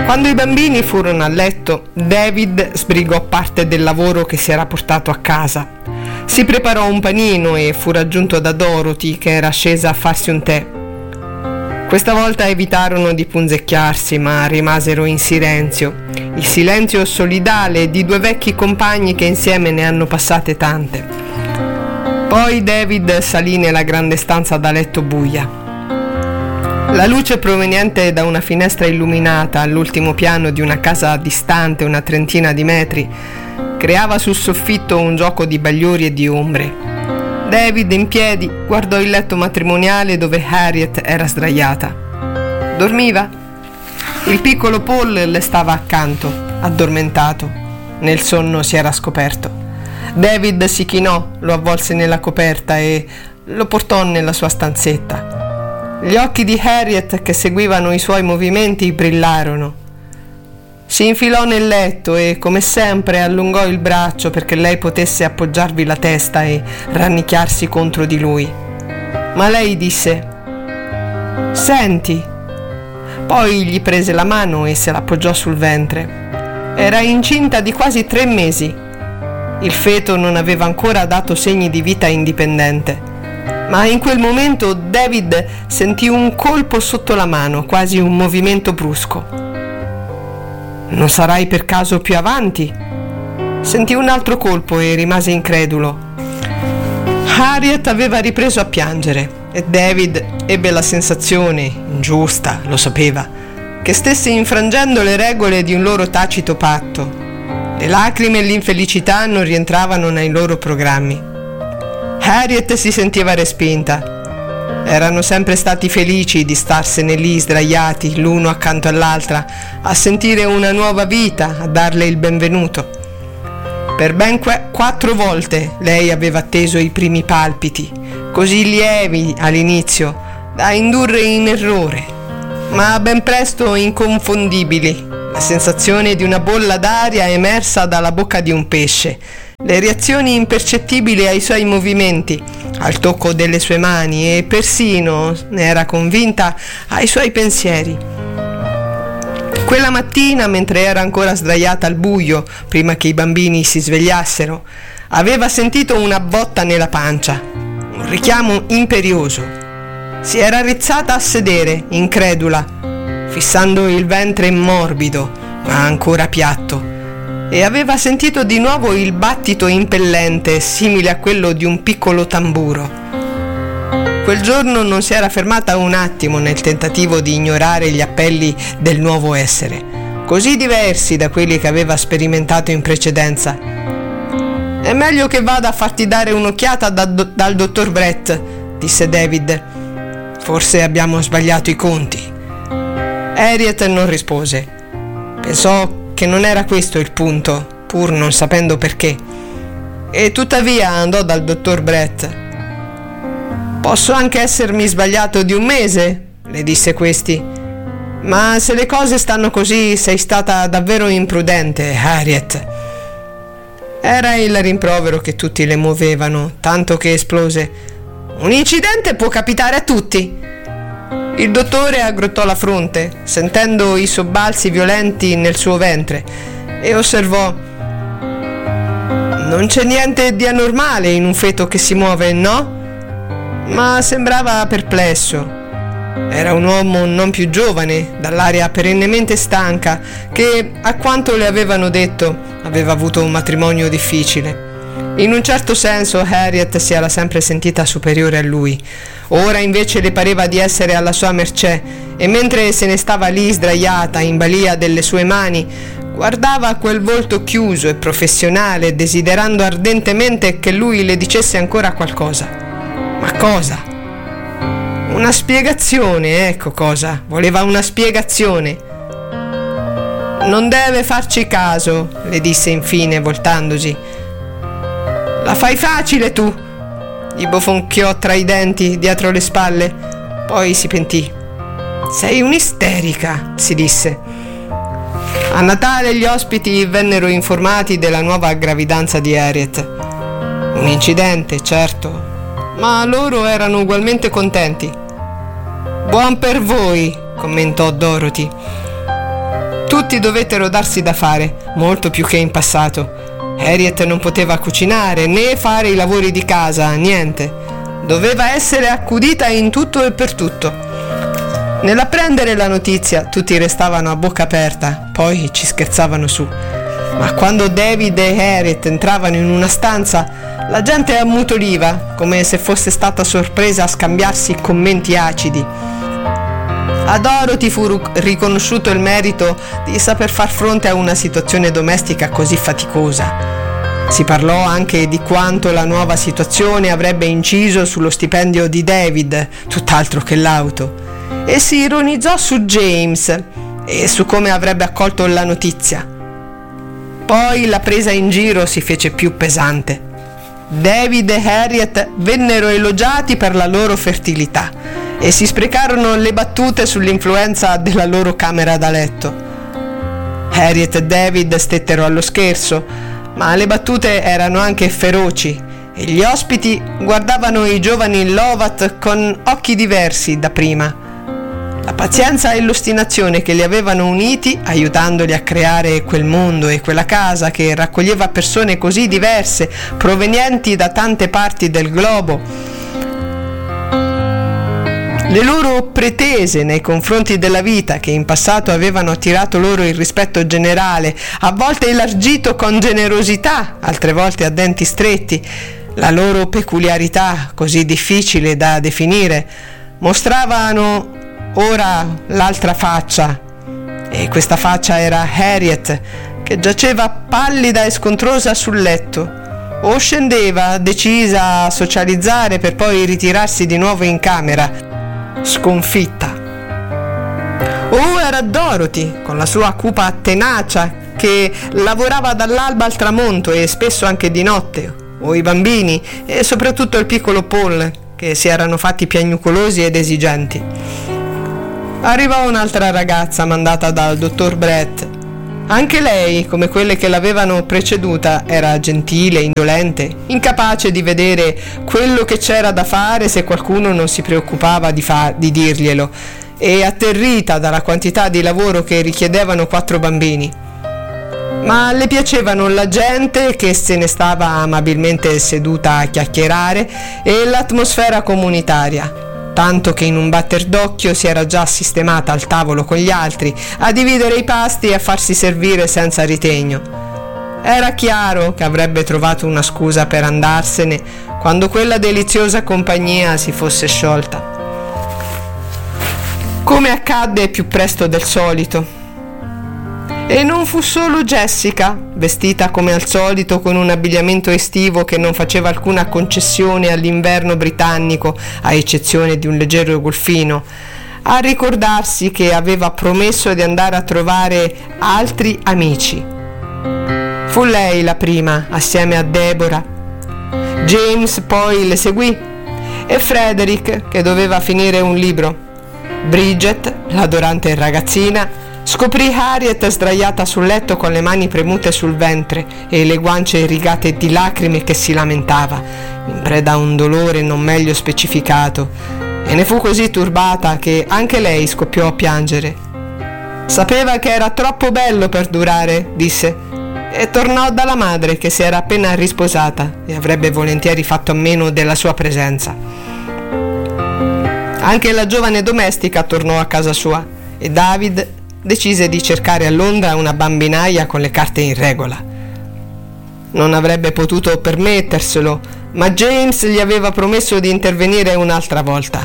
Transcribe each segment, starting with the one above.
Quando i bambini furono a letto, David sbrigò parte del lavoro che si era portato a casa. Si preparò un panino e fu raggiunto da Dorothy, che era scesa a farsi un tè. Questa volta evitarono di punzecchiarsi, ma rimasero in silenzio. Il silenzio solidale di due vecchi compagni che insieme ne hanno passate tante. Poi David salì nella grande stanza da letto buia. La luce proveniente da una finestra illuminata all'ultimo piano di una casa distante una trentina di metri creava sul soffitto un gioco di bagliori e di ombre. David, in piedi, guardò il letto matrimoniale dove Harriet era sdraiata. Dormiva? Il piccolo Paul le stava accanto, addormentato. Nel sonno si era scoperto. David si chinò, lo avvolse nella coperta e lo portò nella sua stanzetta. Gli occhi di Harriet, che seguivano i suoi movimenti, brillarono. Si infilò nel letto e, come sempre, allungò il braccio perché lei potesse appoggiarvi la testa e rannicchiarsi contro di lui. Ma lei disse: «Senti». Poi gli prese la mano e se l'appoggiò sul ventre. Era incinta di quasi 3 mesi. Il feto non aveva ancora dato segni di vita indipendente. Ma in quel momento David sentì un colpo sotto la mano, quasi un movimento brusco. «Non sarai per caso più avanti?» Sentì un altro colpo e rimase incredulo. Harriet aveva ripreso a piangere e David ebbe la sensazione, ingiusta, lo sapeva, che stesse infrangendo le regole di un loro tacito patto. Le lacrime e l'infelicità non rientravano nei loro programmi. Harriet si sentiva respinta. Erano sempre stati felici di starsene lì sdraiati l'uno accanto all'altra, a sentire una nuova vita, a darle il benvenuto. Per ben 4 volte lei aveva atteso i primi palpiti, così lievi all'inizio, da indurre in errore, ma ben presto inconfondibili. La sensazione di una bolla d'aria emersa dalla bocca di un pesce, le reazioni impercettibili ai suoi movimenti, al tocco delle sue mani e persino, ne era convinta, ai suoi pensieri. Quella mattina, mentre era ancora sdraiata al buio, prima che i bambini si svegliassero, aveva sentito una botta nella pancia, un richiamo imperioso. Si era rizzata a sedere, incredula, fissando il ventre morbido, ma ancora piatto, e aveva sentito di nuovo il battito impellente, simile a quello di un piccolo tamburo. Quel giorno non si era fermata un attimo nel tentativo di ignorare gli appelli del nuovo essere, così diversi da quelli che aveva sperimentato in precedenza. «È meglio che vada a farti dare un'occhiata dal dottor Brett», disse David. «Forse abbiamo sbagliato i conti». Harriet non rispose. Pensò che non era questo il punto, pur non sapendo perché, e tuttavia andò dal dottor Brett. «Posso anche essermi sbagliato di 1 mese», le disse questi, «ma se le cose stanno così sei stata davvero imprudente, Harriet». Era il rimprovero che tutti le muovevano, tanto che esplose: «Un incidente può capitare a tutti». Il dottore aggrottò la fronte, sentendo i sobbalzi violenti nel suo ventre, e osservò: «Non c'è niente di anormale in un feto che si muove, no?» Ma sembrava perplesso. Era un uomo non più giovane, dall'aria perennemente stanca, che, a quanto le avevano detto, aveva avuto un matrimonio difficile. In un certo senso Harriet si era sempre sentita superiore a lui. Ora invece le pareva di essere alla sua mercé, e mentre se ne stava lì sdraiata in balia delle sue mani, guardava quel volto chiuso e professionale, desiderando ardentemente che lui le dicesse ancora qualcosa. Ma cosa? Una spiegazione, ecco cosa. Voleva una spiegazione. «Non deve farci caso», le disse infine, voltandosi. «La fai facile tu», gli bofonchiò tra i denti dietro le spalle. Poi si pentì. «Sei un'isterica», si disse. A Natale gli ospiti vennero informati della nuova gravidanza di Harriet. Un incidente, certo, ma loro erano ugualmente contenti. «Buon per voi», commentò Dorothy. Tutti dovettero darsi da fare, molto più che in passato. Harriet non poteva cucinare né fare i lavori di casa, niente. Doveva essere accudita in tutto e per tutto. Nell'apprendere la notizia tutti restavano a bocca aperta, poi ci scherzavano su. Ma quando David e Harriet entravano in una stanza, la gente ammutoliva, come se fosse stata sorpresa a scambiarsi commenti acidi. A Dorothy fu riconosciuto il merito di saper far fronte a una situazione domestica così faticosa. Si parlò anche di quanto la nuova situazione avrebbe inciso sullo stipendio di David, tutt'altro che l'auto, e si ironizzò su James e su come avrebbe accolto la notizia. Poi la presa in giro si fece più pesante. David e Harriet vennero elogiati per la loro fertilità e si sprecarono le battute sull'influenza della loro camera da letto. Harriet e David stettero allo scherzo, ma le battute erano anche feroci e gli ospiti guardavano i giovani Lovat con occhi diversi da prima. La pazienza e l'ostinazione che li avevano uniti, aiutandoli a creare quel mondo e quella casa che raccoglieva persone così diverse, provenienti da tante parti del globo. Le loro pretese nei confronti della vita, che in passato avevano attirato loro il rispetto generale, a volte elargito con generosità, altre volte a denti stretti, la loro peculiarità, così difficile da definire, mostravano ora l'altra faccia, e questa faccia era Harriet, che giaceva pallida e scontrosa sul letto, o scendeva decisa a socializzare per poi ritirarsi di nuovo in camera, sconfitta. O era Dorothy, con la sua cupa tenacia, che lavorava dall'alba al tramonto e spesso anche di notte, o i bambini, e soprattutto il piccolo Paul, che si erano fatti piagnucolosi ed esigenti. Arrivò un'altra ragazza mandata dal dottor Brett. Anche lei, come quelle che l'avevano preceduta, era gentile, indolente, incapace di vedere quello che c'era da fare se qualcuno non si preoccupava di dirglielo, e atterrita dalla quantità di lavoro che richiedevano 4 bambini. Ma le piacevano la gente che se ne stava amabilmente seduta a chiacchierare e l'atmosfera comunitaria, tanto che in un batter d'occhio si era già sistemata al tavolo con gli altri, a dividere i pasti e a farsi servire senza ritegno. Era chiaro che avrebbe trovato una scusa per andarsene quando quella deliziosa compagnia si fosse sciolta. Come accadde più presto del solito. E non fu solo Jessica, vestita come al solito con un abbigliamento estivo che non faceva alcuna concessione all'inverno britannico, a eccezione di un leggero golfino, a ricordarsi che aveva promesso di andare a trovare altri amici. Fu lei la prima, assieme a Deborah. James poi le seguì, e Frederick, che doveva finire un libro. Bridget, l'adorante ragazzina, scoprì Harriet sdraiata sul letto con le mani premute sul ventre e le guance irrigate di lacrime che si lamentava, in preda a un dolore non meglio specificato, e ne fu così turbata che anche lei scoppiò a piangere. Sapeva che era troppo bello per durare, disse, e tornò dalla madre che si era appena risposata e avrebbe volentieri fatto a meno della sua presenza. Anche la giovane domestica tornò a casa sua e David decise di cercare a Londra una bambinaia con le carte in regola. Non avrebbe potuto permetterselo, ma James gli aveva promesso di intervenire un'altra volta.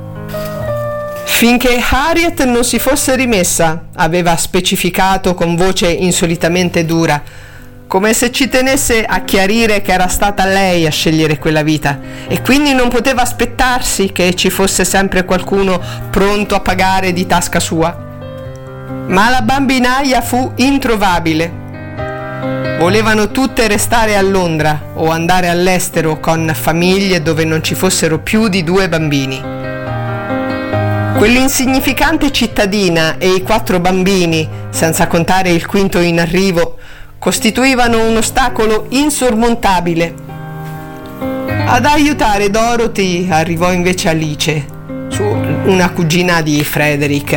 Finché Harriet non si fosse rimessa, aveva specificato con voce insolitamente dura, come se ci tenesse a chiarire che era stata lei a scegliere quella vita e quindi non poteva aspettarsi che ci fosse sempre qualcuno pronto a pagare di tasca sua. Ma la bambinaia fu introvabile. Volevano tutte restare a Londra o andare all'estero con famiglie dove non ci fossero più di 2 bambini. Quell'insignificante cittadina e i 4 bambini, senza contare il quinto in arrivo, costituivano un ostacolo insormontabile. Ad aiutare Dorothy arrivò invece Alice, una cugina di Frederick,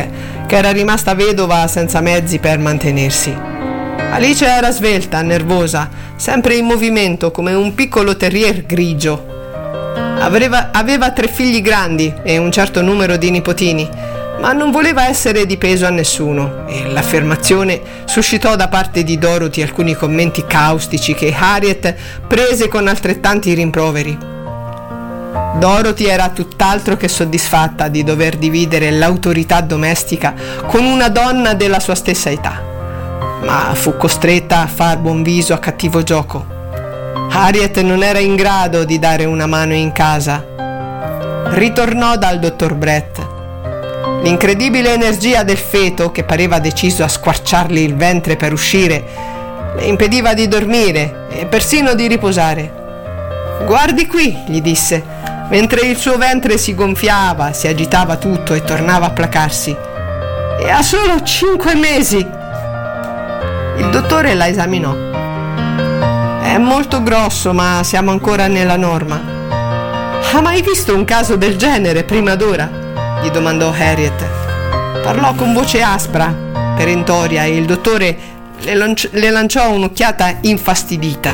che era rimasta vedova senza mezzi per mantenersi. Alice era svelta, nervosa, sempre in movimento come un piccolo terrier grigio. Aveva 3 figli grandi e un certo numero di nipotini, ma non voleva essere di peso a nessuno, e l'affermazione suscitò da parte di Dorothy alcuni commenti caustici che Harriet prese con altrettanti rimproveri. Dorothy era tutt'altro che soddisfatta di dover dividere l'autorità domestica con una donna della sua stessa età, ma fu costretta a far buon viso a cattivo gioco. Harriet non era in grado di dare una mano in casa. Ritornò dal dottor Brett. L'incredibile energia del feto, che pareva deciso a squarciargli il ventre per uscire, le impediva di dormire e persino di riposare. «Guardi qui», gli disse, mentre il suo ventre si gonfiava, si agitava tutto e tornava a placarsi. «E ha solo 5 mesi!» Il dottore la esaminò. «È molto grosso, ma siamo ancora nella norma». «Ha mai visto un caso del genere prima d'ora?» gli domandò Harriet. Parlò con voce aspra, perentoria, e il dottore le lanciò un'occhiata infastidita.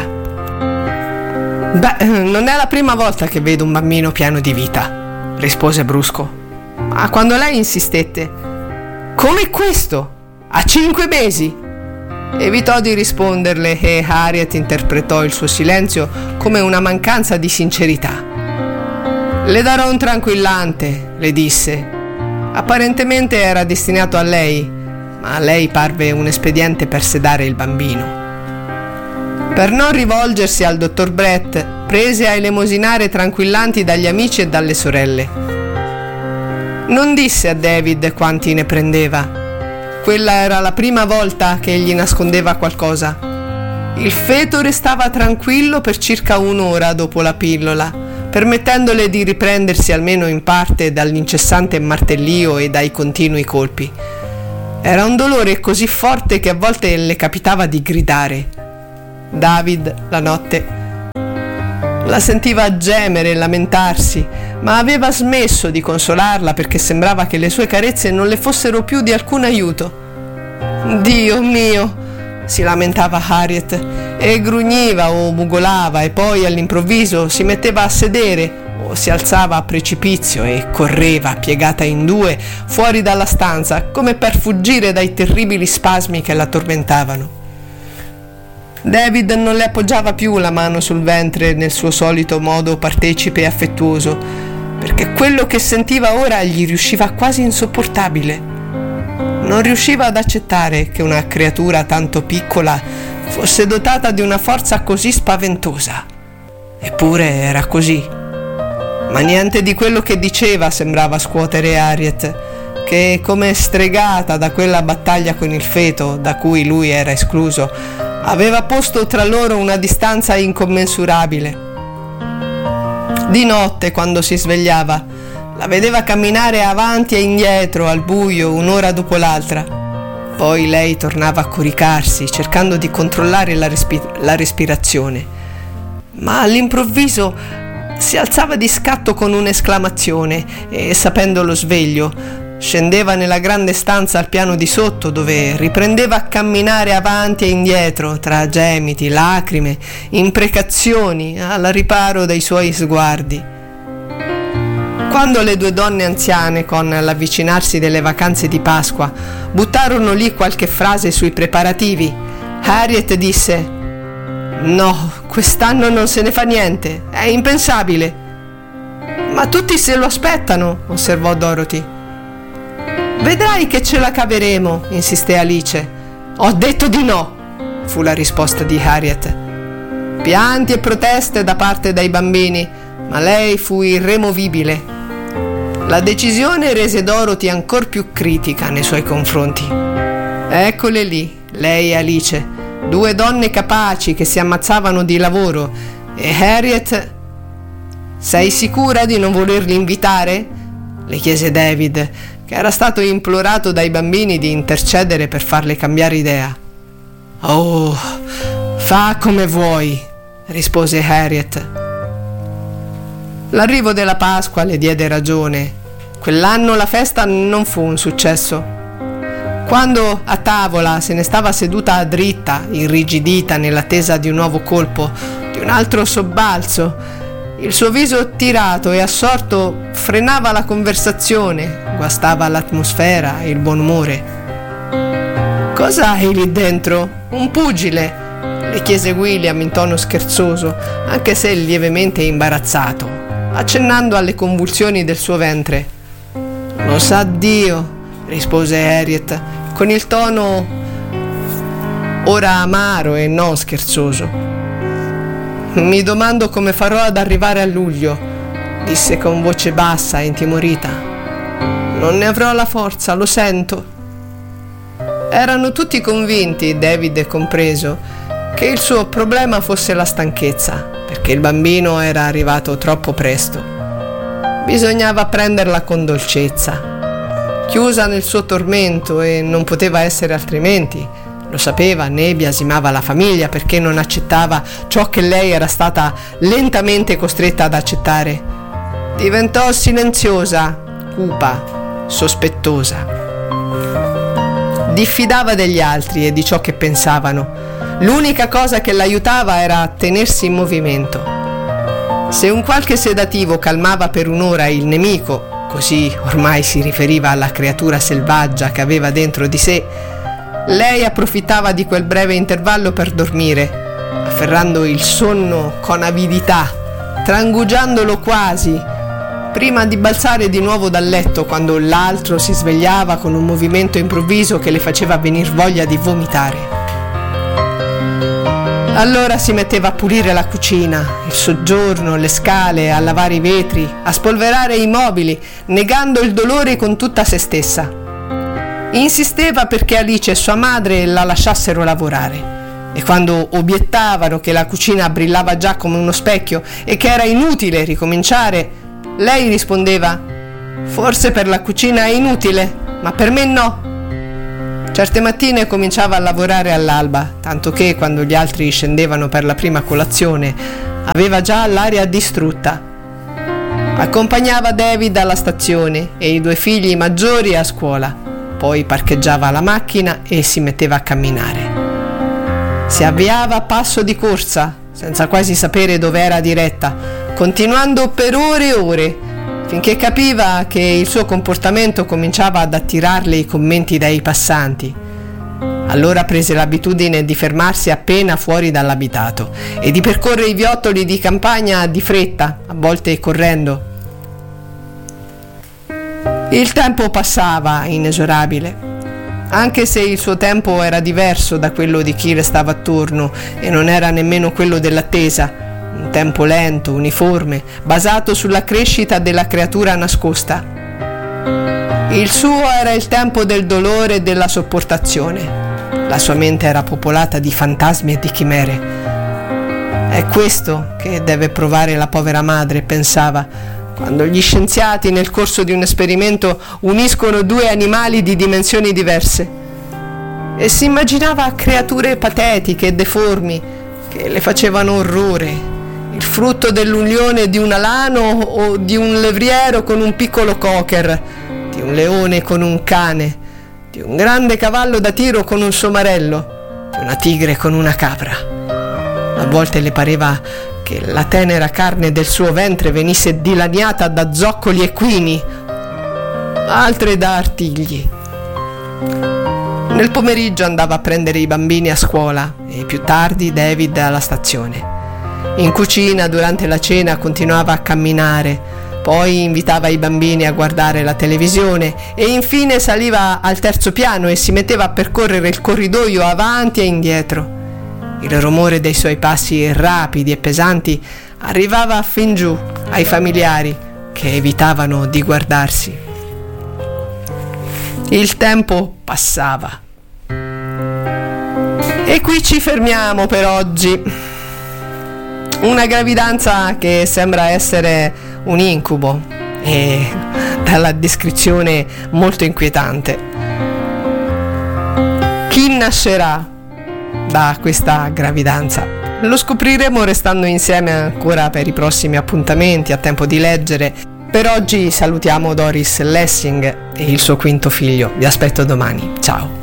«Beh, non è la prima volta che vedo un bambino pieno di vita», rispose brusco. Ma quando lei insistette: «Come questo? A 5 mesi?» evitò di risponderle, e Harriet interpretò il suo silenzio come una mancanza di sincerità. «Le darò un tranquillante», le disse. Apparentemente era destinato a lei, ma a lei parve un espediente per sedare il bambino. Per non rivolgersi al dottor Brett, prese a elemosinare tranquillanti dagli amici e dalle sorelle. Non disse a David quanti ne prendeva. Quella era la prima volta che gli nascondeva qualcosa. Il feto restava tranquillo per circa un'ora dopo la pillola, permettendole di riprendersi almeno in parte dall'incessante martellio e dai continui colpi. Era un dolore così forte che a volte le capitava di gridare. David, la notte, la sentiva gemere e lamentarsi, ma aveva smesso di consolarla perché sembrava che le sue carezze non le fossero più di alcun aiuto. «Dio mio!» si lamentava Harriet, e grugniva o mugolava, e poi all'improvviso si metteva a sedere o si alzava a precipizio e correva piegata in 2 fuori dalla stanza come per fuggire dai terribili spasmi che la tormentavano. David non le appoggiava più la mano sul ventre nel suo solito modo partecipe e affettuoso, perché quello che sentiva ora gli riusciva quasi insopportabile. Non riusciva ad accettare che una creatura tanto piccola fosse dotata di una forza così spaventosa. Eppure era così. Ma niente di quello che diceva sembrava scuotere Harriet, che, come stregata da quella battaglia con il feto, da cui lui era escluso, aveva posto tra loro una distanza incommensurabile. Di notte, quando si svegliava, la vedeva camminare avanti e indietro al buio un'ora dopo l'altra. Poi lei tornava a coricarsi, cercando di controllare la respirazione. Ma all'improvviso si alzava di scatto con un'esclamazione e, sapendo lo sveglio, scendeva nella grande stanza al piano di sotto, dove riprendeva a camminare avanti e indietro tra gemiti, lacrime, imprecazioni, al riparo dai suoi sguardi. Quando le 2 donne anziane, con l'avvicinarsi delle vacanze di Pasqua, buttarono lì qualche frase sui preparativi, Harriet disse: «No, quest'anno non se ne fa niente, è impensabile». «Ma tutti se lo aspettano», osservò Dorothy. «Vedrai che ce la caveremo», insisté Alice. «Ho detto di no», fu la risposta di Harriet. Pianti e proteste da parte dei bambini, ma lei fu irremovibile. La decisione rese Dorothy ancor più critica nei suoi confronti. Eccole lì, lei e Alice, 2 donne capaci che si ammazzavano di lavoro, e Harriet... «Sei sicura di non volerli invitare?» le chiese David, che era stato implorato dai bambini di intercedere per farle cambiare idea. «Oh, fa come vuoi», rispose Harriet. L'arrivo della Pasqua le diede ragione. Quell'anno la festa non fu un successo. Quando a tavola se ne stava seduta dritta, irrigidita nell'attesa di un nuovo colpo, di un altro sobbalzo, il suo viso tirato e assorto frenava la conversazione, guastava l'atmosfera e il buon umore. «Cosa hai lì dentro? Un pugile?» le chiese William in tono scherzoso, anche se lievemente imbarazzato, accennando alle convulsioni del suo ventre. «Lo sa Dio», rispose Harriet, con il tono ora amaro e non scherzoso. «Mi domando come farò ad arrivare a luglio», disse con voce bassa e intimorita. «Non ne avrò la forza, lo sento». Erano tutti convinti, David compreso, che il suo problema fosse la stanchezza, perché il bambino era arrivato troppo presto. Bisognava prenderla con dolcezza. Chiusa nel suo tormento, e non poteva essere altrimenti, lo sapeva, ne biasimava la famiglia perché non accettava ciò che lei era stata lentamente costretta ad accettare. Diventò silenziosa, cupa, sospettosa. Diffidava degli altri e di ciò che pensavano. L'unica cosa che l'aiutava era tenersi in movimento. Se un qualche sedativo calmava per un'ora il nemico, così ormai si riferiva alla creatura selvaggia che aveva dentro di sé, lei approfittava di quel breve intervallo per dormire, afferrando il sonno con avidità, trangugiandolo quasi, prima di balzare di nuovo dal letto quando l'altro si svegliava con un movimento improvviso che le faceva venir voglia di vomitare. Allora si metteva a pulire la cucina, il soggiorno, le scale, a lavare i vetri, a spolverare i mobili, negando il dolore con tutta se stessa. Insisteva perché Alice e sua madre la lasciassero lavorare, e quando obiettavano che la cucina brillava già come uno specchio e che era inutile ricominciare, lei rispondeva: «Forse per la cucina è inutile, ma per me no». Certe mattine cominciava a lavorare all'alba, tanto che quando gli altri scendevano per la prima colazione aveva già l'aria distrutta. Accompagnava David alla stazione e i due figli maggiori a scuola, poi parcheggiava la macchina e si metteva a camminare. Si avviava a passo di corsa, senza quasi sapere dove era diretta, continuando per ore e ore, finché capiva che il suo comportamento cominciava ad attirarle i commenti dai passanti. Allora prese l'abitudine di fermarsi appena fuori dall'abitato e di percorrere i viottoli di campagna di fretta, a volte correndo. Il tempo passava inesorabile, anche se il suo tempo era diverso da quello di chi le stava attorno e non era nemmeno quello dell'attesa. Un tempo lento, uniforme, basato sulla crescita della creatura nascosta. Il suo era il tempo del dolore e della sopportazione. La sua mente era popolata di fantasmi e di chimere. È questo che deve provare la povera madre, pensava, quando gli scienziati nel corso di un esperimento uniscono due animali di dimensioni diverse. E si immaginava creature patetiche e deformi che le facevano orrore. Il frutto dell'unione di un alano o di un levriero con un piccolo cocker, di un leone con un cane, di un grande cavallo da tiro con un somarello, di una tigre con una capra. A volte le pareva che la tenera carne del suo ventre venisse dilaniata da zoccoli equini, altre da artigli. Nel pomeriggio andava a prendere i bambini a scuola e più tardi David alla stazione. In cucina durante la cena continuava a camminare, poi invitava i bambini a guardare la televisione e infine saliva al terzo piano e si metteva a percorrere il corridoio avanti e indietro. Il rumore dei suoi passi rapidi e pesanti arrivava fin giù ai familiari che evitavano di guardarsi. Il tempo passava. E qui ci fermiamo per oggi. Una gravidanza che sembra essere un incubo e dalla descrizione molto inquietante. Chi nascerà da questa gravidanza? Lo scopriremo restando insieme ancora per i prossimi appuntamenti a Tempo di Leggere. Per oggi salutiamo Doris Lessing e il suo quinto figlio. Vi aspetto domani. Ciao.